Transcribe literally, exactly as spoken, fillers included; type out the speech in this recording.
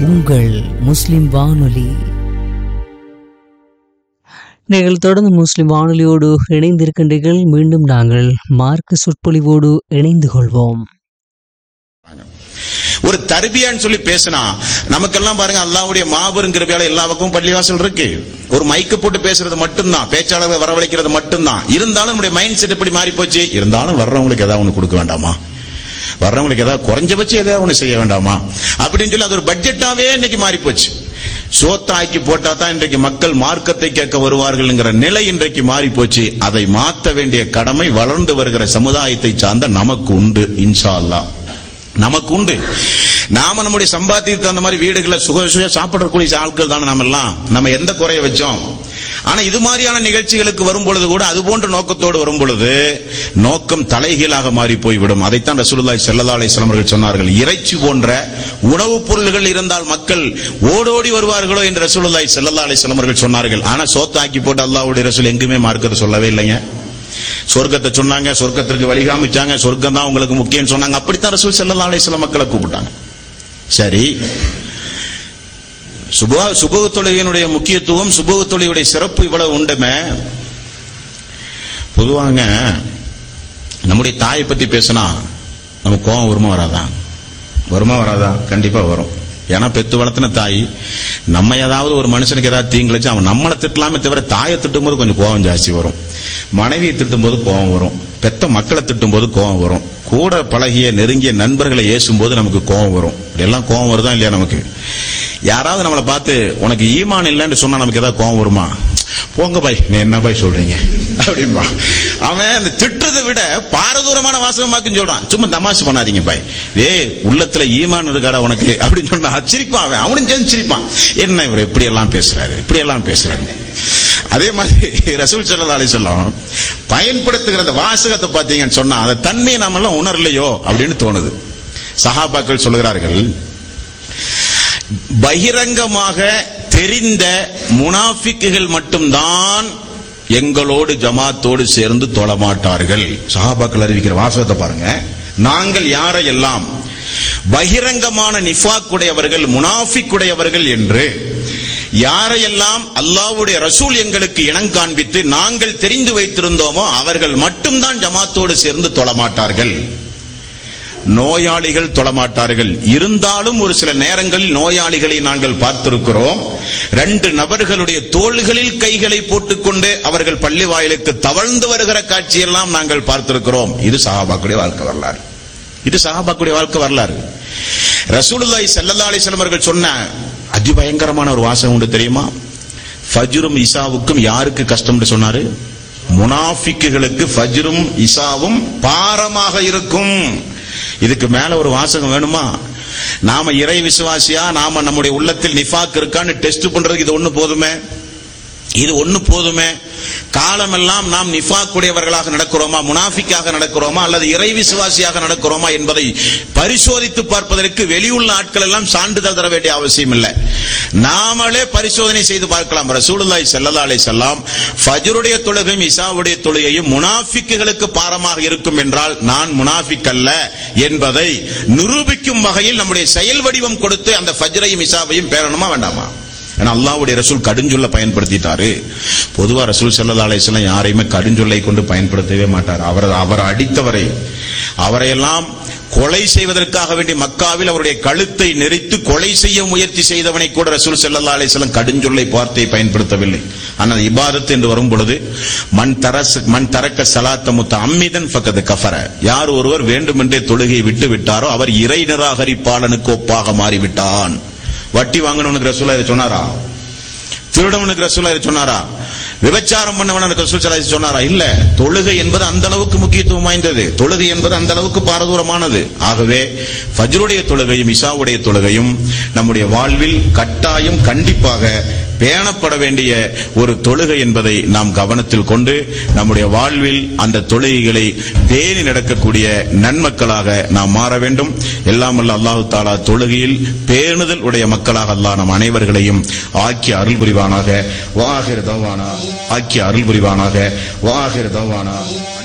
உங்கள் முஸ்லிம் வானொலி. நீங்கள் தொடர்ந்து முஸ்லிம் வானொலியோடு இணைந்திருக்கின்றீர்கள். மீண்டும் நாங்கள் மார்க்க சொற்பொழிவோடு இணைந்து கொள்வோம். ஒரு தர்பியான்னு சொல்லி பேசினா நமக்கெல்லாம் பாருங்க, அல்லாஹ்வுடைய மாபெரும் கிருபையால எல்லா பக்கமும் பள்ளிவாசல் இருக்கு. ஒரு மைக்கு போட்டு பேசுறது மட்டும்தான், பேச்சாளர்களை வரவழைக்கிறது மட்டும்தான். இருந்தாலும் நம்முடைய மைண்ட் செட் எப்படி மாறி போச்சு? இருந்தாலும் வர்றவங்களுக்கு ஏதாவது ஒண்ணு கொடுக்க வேண்டாமா? வர்றவங்களுக்கு ஏதாவது குறைஞ்சபட்சம் ஏதாவது ஒண்ணு செய்ய வேண்டாமா அப்படின்னு சொல்லி அது ஒரு பட்ஜெட்டாவே இன்னைக்கு மாறி போச்சு. சோத்தாக்கி போட்டா தான் இன்றைக்கு மக்கள் மார்க்கத்தை கேட்க வருவார்கள்ங்கிற நிலை இன்றைக்கு மாறி போச்சு. அதை மாற்ற வேண்டிய கடமை வளர்ந்து வருகிற சமுதாயத்தை சார்ந்த நமக்கு உண்டு. இன்ஷா அல்லாஹ் நமக்கு உண்டு. நாம நம்முடைய சம்பாத்தியத்துக்கு அந்த மாதிரி வீடுகளை சுக சுய சாப்பிடக்கூடிய ஆட்கள் தானே நாம எல்லாம். நம்ம எந்த குறைய வச்சோம்? ஆனா இது மாதிரியான நிகழ்ச்சிகளுக்கு வரும் பொழுது கூட அது போன்ற நோக்கத்தோடு வரும் பொழுது நோக்கம் தலைகீழாக மாறி போய்விடும். அதைத்தான் ரசூலுல்லாஹி ஸல்லல்லாஹு அலைஹி வஸல்லம் அவர்கள் சொன்னார்கள். இறைச்சி போன்ற உணவுப் பொருள்கள் இருந்தால் மக்கள் ஓடோடி வருவார்களோ என்று ரசூலுல்லாஹி ஸல்லல்லாஹு அலைஹி வஸல்லம் அவர்கள் சொன்னார்கள். ஆனா சோத்தாக்கி போட்டு அல்லாஹ்வுடைய ரசூல் எங்குமே மார்க்கத்தை சொல்லவே இல்லைங்க. சொர்க்கத்தை சொன்னாங்க, சொர்க்கத்திற்கு வழிகாமிச்சாங்க, சொர்க்கம் தான் உங்களுக்கு முக்கியம் சொன்னாங்க. அப்படித்தான் ரசூல் ஸல்லல்லாஹு அலைஹி வஸல்லம் மக்களை கூப்பிட்டாங்க. சரி, சுப சுபஹ் தொழுகையினுடைய முக்கியத்துவம், சுபஹ் தொழுகையுடைய சிறப்பு இவ்வளவு உண்டுமே. பொதுவாங்க நம்முடைய தாயை பத்தி பேசினா நமக்கு கோபம் வருமா வராதா? வருமா வராதா? கண்டிப்பா வரும். ஏன்னா பெத்து வளர்த்தின தாய் நம்ம ஏதாவது ஒரு மனுஷனுக்கு ஏதாவது தீங்கிழிச்சு அவன் நம்மளை திட்டலாமே தவிர தாயை திட்டும் போது கொஞ்சம் கோபம் ஜாஸ்தி வரும். மனைவியை திட்டும் போது கோபம் வரும். பெத்த மக்களை திட்டும் போது கோபம் வரும். கூட பழகிய நெருங்கிய நண்பர்களை ஏசும் போது நமக்கு கோபம் வரும். இதெல்லாம் கோபம் வருதா இல்லையா? நமக்கு யாராவது நம்மளை பார்த்து உனக்கு ஈமான் இல்லைன்னு சொன்னா நமக்கு ஏதாவது கோபம் வருமா? போங்க பாய், நீ என்ன பாய் சொல்றீங்க அப்படின்பா. அவன் அந்த திட்டுறதை விட பாரதூரமான வாசகமாக்குன்னு சொல்றான். சும்மா தமாஷ் பண்ணாதீங்க பாய், ஏ உள்ளத்துல ஈமான் இருக்காடா உனக்கு அப்படின்னு சொன்னா சிரிப்பான். அவன் அவனும் சேர்ந்து சிரிப்பான். என்ன இவர் இப்படி எல்லாம் பேசுறாரு, இப்படி எல்லாம் பேசுறாரு. அதே மாதிரி ரசூல் ஸல்லல்லாஹு அலைஹி வஸல்லம் பயன்படுத்துகிற அந்த வாசகத்தை பார்த்தீங்கன்னு சொன்னா அந்த தன்மையை நாம எல்லாம் உணரலையோ அப்படின்னு தோணுது. சஹாபாக்கள் சொல்லுகிறார்கள், பகிரங்கமாக தெரிந்த முனாஃபிக்குகள் மட்டும்தான் எங்களோடு ஜமாத்தோடு சேர்ந்து தொழமாட்டார்கள். சஹாபாக்கள் அறிவிக்கிற வாசகத்தை பாருங்க. நாங்கள் யாரையெல்லாம் பகிரங்கமான நிஃபாக் உடையவர்கள், முனாஃபிக் உடையவர்கள் என்று யாரையெல்லாம் அல்லாஹ்வுடைய ரசூல் எங்களுக்கு இனம் காண்பித்து நாங்கள் தெரிந்து வைத்திருந்தோமோ அவர்கள் மட்டும்தான் ஜமாத்தோடு சேர்ந்து தொழமாட்டார்கள். நோயாளிகள் தொழமாட்டார்கள். இருந்தாலும் ஒரு சில நேரங்களில் நோயாளிகளை நாங்கள் பார்த்திருக்கிறோம். ரெண்டு நபர்களுடைய தோள்களில் கைகளை போட்டுக்கொண்டு அவர்கள் பள்ளி வாயிலுக்கு தவழ்ந்து வருகிற காட்சியெல்லாம் நாங்கள் பார்த்திருக்கிறோம். இது சஹாபாக்குடைய வாழ்க்கை வரலாறு. இது சஹாபாக்குடைய வாழ்க்கை வரலாறு. ரசூலுல்லாஹி ஸல்லல்லாஹு அலைஹி வஸல்லம் அவர்கள் சொன்ன அதிபயங்கரமான ஒரு வாசகம் உண்டு தெரியுமா? ஃபஜ்ரும் இசாவுக்கும் யாருக்கு கஷ்டம் சொன்னாரு? முனாஃபிக்குகளுக்கு ஃபஜ்ரும் இசாவும் பாரமாக இருக்கும். இதுக்கு மேல ஒரு வாசகம் வேணுமா? நாம இறை விசுவாசியா, நாம நம்முடைய உள்ளத்தில் நிஃபாக் இருக்கான்னு டெஸ்ட் பண்றதுக்கு இது ஒண்ணு போதுமே. இது ஒண்ணு போதுமே. காலமெல்லாம் நாம் நிஃபாக் உடையவர்களாக நடக்கிறோமா, முனாஃபிக்காக நடக்கிறோமா, அல்லது இறை விசுவாசியாக நடக்கிறோமா என்பதை பரிசோதித்து பார்ப்பதற்கு வெளியுள்ள ஆட்கள் எல்லாம் சான்றிதழ் தர வேண்டிய அவசியம் இல்லை. நாமளே பரிசோதனை செய்து பார்க்கலாம். ரசூலுல்லாஹி ஸல்லல்லாஹு அலைஹி வஸல்லம் ஃபஜ்ருடைய தொழுகையும் இசாவுடைய தொழுகையும் முனாஃபிக்குகளுக்கு பாரமாக இருக்கும் என்றால் நான் முனாஃபிக் அல்ல என்பதை நிரூபிக்கும் வகையில் நம்முடைய செயல் வடிவம் கொடுத்து அந்த ஃபஜ்ரையும் இசாவையும் பேரணுமா வேண்டாமா? ஏன்னா அல்லாஹ்வுடைய ரசூல் கடுஞ்சொல்லை பயன்படுத்திட்டாரு. பொதுவா ரசூல் ஸல்லல்லாஹு அலைஹி வஸல்லம் யாரையுமே கடுஞ்சொல்லை கொண்டு பயன்படுத்தவே மாட்டார். அவர் அவர் அடித்தவரை, அவரையெல்லாம் கொலை செய்வதற்காக வேண்டி மக்காவில் அவருடைய கழுத்தை நெரித்து கொலை செய்ய முயற்சி செய்தவனை கூட ரசூல் ஸல்லல்லாஹு அலைஹி வஸல்லம் கடுஞ்சொல்லை வார்த்தையை பயன்படுத்தவில்லை. ஆனால் இபாதத் என்று வரும் பொழுது மன் தரஸ் மன் தரக்க ஸலாத்த முத்தஅம்மிதன் ஃபகத் கஃபர, யார் ஒருவர் வேண்டுமென்றே தொழுகையை விட்டு விட்டாரோ அவர் இறை நிராகரிப்பாளனுக்கு ஒப்பாக மாறிவிட்டான். வட்டி வாங்கணும்னு ரசூலுல்லாஹி இதை சொன்னாரா? திருடவனுக்கு ரசூலுல்லாஹி இதை சொன்னாரா? விபச்சாரம் பண்ணவனுக்கு ரசூல் ஸல்லல்லாஹு அலைஹி வஸல்லம் சொன்னாரா? இல்ல. தொழுகை என்பது அந்த அளவுக்கு முக்கியத்துவம் வாய்ந்தது. தொழுகை என்பது அந்த அளவுக்கு பாரதூரமானது. ஆகவே ஃபஜ்ருடைய தொழுகையும் இஷாவுடைய தொழுகையும் நம்முடைய வாழ்வில் கட்டாயம் கண்டிப்பாக பேணப்பட வேண்டிய ஒரு தொழுகை என்பதை நாம் கவனத்தில் கொண்டு நம்முடைய வாழ்வில் அந்த தொழுகைகளை பேணி நடக்கக்கூடிய நன்மக்களாக நாம் மாற வேண்டும். எல்லாம் வல்ல அல்லாஹ் தஆலா தொழுகையில் பேணுதல் உடைய மக்களாக அல்லாஹ் நம் அனைவர்களையும் ஆக்கி அருள் புரிவானாக. வாஹிர் தவானா ஆக்கி அருள் புரிவானாக. வாஹிர் தவானா.